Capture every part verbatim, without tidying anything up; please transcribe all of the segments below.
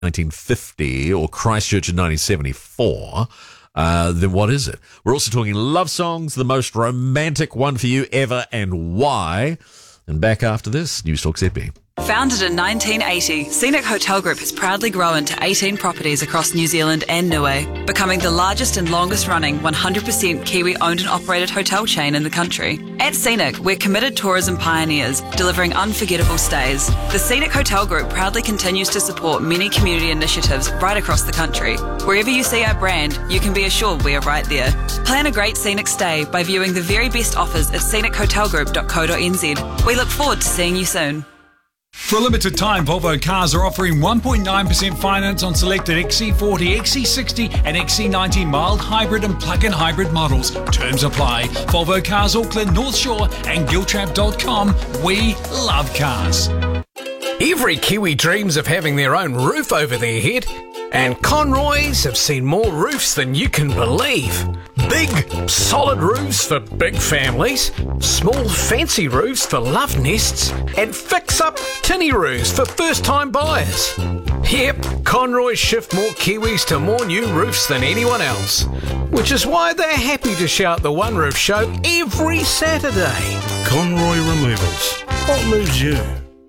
nineteen fifty or Christchurch in nineteen seventy-four, uh, then what is it? We're also talking love songs, the most romantic one for you ever, and why. And back after this, News Talk Z B. Founded in nineteen eighty, Scenic Hotel Group has proudly grown to eighteen properties across New Zealand and Niue, becoming the largest and longest running one hundred percent Kiwi owned and operated hotel chain in the country. At Scenic, we're committed tourism pioneers, delivering unforgettable stays. The Scenic Hotel Group proudly continues to support many community initiatives right across the country. Wherever you see our brand, you can be assured we are right there. Plan a great Scenic stay by viewing the very best offers at scenic hotel group dot co dot n z. We look forward to seeing you soon. For a limited time, Volvo Cars are offering one point nine percent finance on selected X C forty, X C sixty and X C ninety mild hybrid and plug-in hybrid models. Terms apply. Volvo Cars Auckland, North Shore and giltrap dot com. We love cars. Every Kiwi dreams of having their own roof over their head, and Conroys have seen more roofs than you can believe. Big, solid roofs for big families, small, fancy roofs for love nests, and fix-up tinny roofs for first-time buyers. Yep, Conroy shift more Kiwis to more new roofs than anyone else, which is why they're happy to shout the One Roof Show every Saturday. Conroy Removals. What moves you?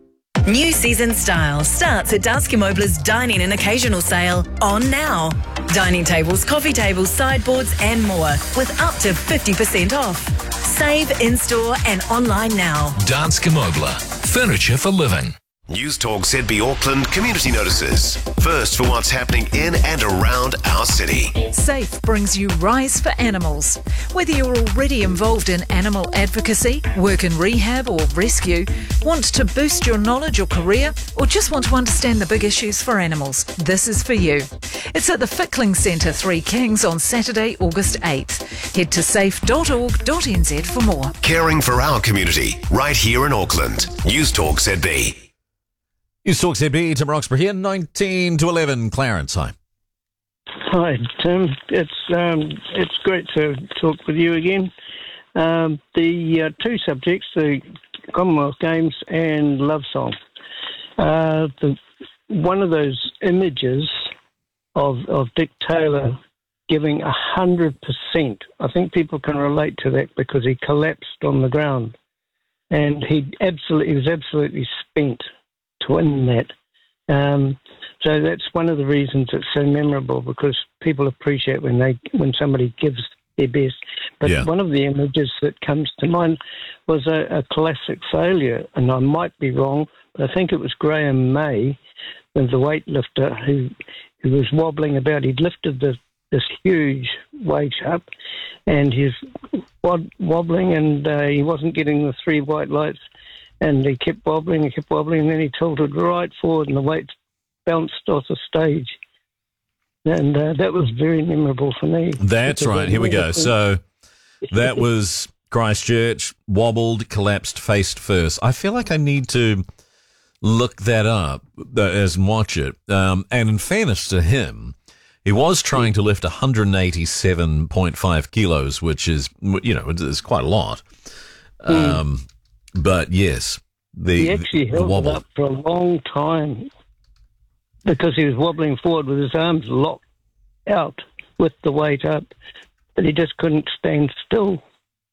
New season style starts at Danske Møbler's Dining and Occasional Sale on now. Dining tables, coffee tables, sideboards and more with up to fifty percent off. Save in-store and online now. Danske Møbler. Furniture for living. News Talk Z B Auckland community notices. First for what's happening in and around our city. SAFE brings you Rise for Animals. Whether you're already involved in animal advocacy, work in rehab or rescue, want to boost your knowledge or career, or just want to understand the big issues for animals, this is for you. It's at the Fickling Centre, Three Kings on Saturday, August eighth. Head to safe dot org dot n z for more. Caring for our community, right here in Auckland. News Talk Z B. News Talk Z B, Tim Roxburgh here, nineteen to eleven, Clarence, hi. Hi, Tim. It's um, it's great to talk with you again. Um, the uh, two subjects, the Commonwealth Games and Love Song. Uh, the one of those images of of Dick Taylor giving a hundred percent. I think people can relate to that because he collapsed on the ground, and he absolutely he was absolutely spent to win that. Um, so that's one of the reasons it's so memorable, because people appreciate when they when somebody gives their best. But yeah. One of the images that comes to mind was a, a classic failure, and I might be wrong, but I think it was Graham May, the weightlifter, who who was wobbling about. He'd lifted this, this huge weight up, and he's wobbling, and uh, he wasn't getting the three white lights. And he kept wobbling, he kept wobbling, and then he tilted right forward, and the weight bounced off the stage. And uh, that was very memorable for me. That's right. Here we go. So that was Christchurch, wobbled, collapsed, faced first. I feel like I need to look that up uh, as and watch it. Um, and in fairness to him, he was trying to lift one hundred eighty-seven point five kilos, which is, you know, it's quite a lot. Um mm. But yes, the, he actually the held wobble. it up for a long time because he was wobbling forward with his arms locked out with the weight up, but he just couldn't stand still.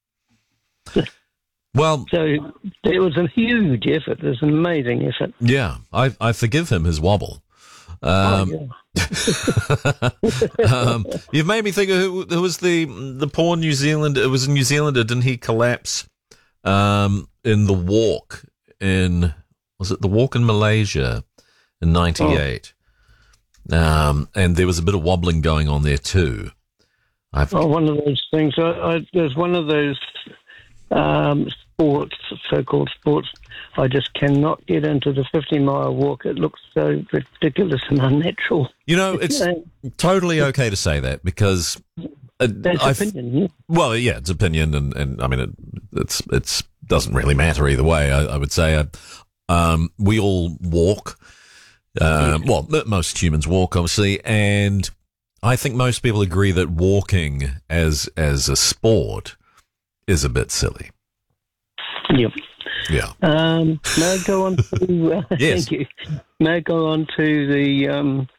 Well, so it was a huge effort. It was an amazing effort. Yeah, I I forgive him his wobble. Um, oh, yeah. um, you've made me think of who, who was the the poor New Zealand. It was a New Zealander. Didn't he collapse? Um, in the walk in, was it the walk in Malaysia in ninety-eight? Oh. Um, and there was a bit of wobbling going on there too. I've, oh, one of those things. I, I, there's one of those um, sports, so-called sports. I just cannot get into the fifty-mile walk. It looks so ridiculous and unnatural. You know, it's totally okay to say that because uh, that's I've, opinion. Yeah. Well, yeah, it's opinion, and, and I mean, it, it's it's doesn't really matter either way. I, I would say, uh, um, we all walk. Uh, well, most humans walk, obviously, and I think most people agree that walking as as a sport is a bit silly. Yep. Yeah. Um, may I go on to, uh, Yes. thank you. May I go on to the um,